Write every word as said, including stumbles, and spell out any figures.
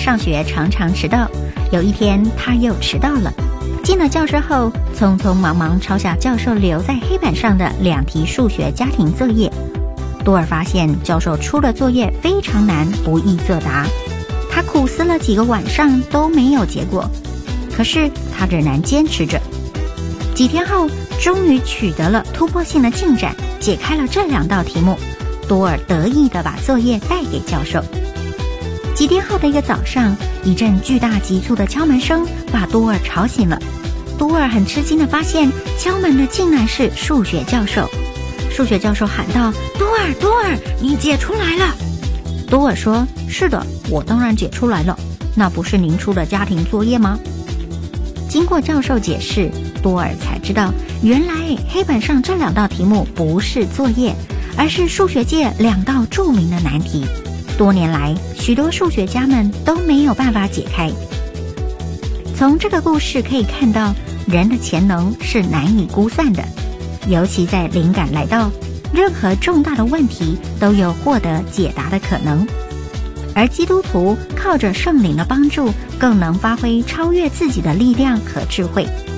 上学常常迟到，有一天他又迟到了。进了教室后，匆匆忙忙抄下教授留在黑板上的两题数学家庭作业。多尔发现教授出的作业非常难，不易作答。他苦思了几个晚上都没有结果，可是他仍然坚持着。几天后，终于取得了突破性的进展，解开了这两道题目。多尔得意地把作业带给教授。几天后的一个早上，一阵巨大急促的敲门声把多尔吵醒了。多尔很吃惊地发现，敲门的竟然是数学教授。数学教授喊道：“多尔，多尔，你解出来了！”多尔说：“是的，我当然解出来了。那不是您出的家庭作业吗？”经过教授解释，多尔才知道，原来黑板上这两道题目不是作业，而是数学界两道著名的难题。多年来，许多数学家们都没有办法解开。从这个故事可以看到，人的潜能是难以估算的，尤其在灵感来到，任何重大的问题都有获得解答的可能。而基督徒靠着圣灵的帮助，更能发挥超越自己的力量和智慧。